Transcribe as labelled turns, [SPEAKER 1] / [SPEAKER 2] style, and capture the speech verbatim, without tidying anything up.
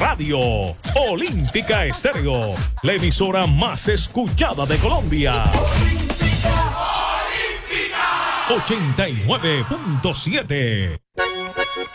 [SPEAKER 1] radio. Olímpica Estéreo, la emisora más escuchada de Colombia. ochenta y nueve punto siete.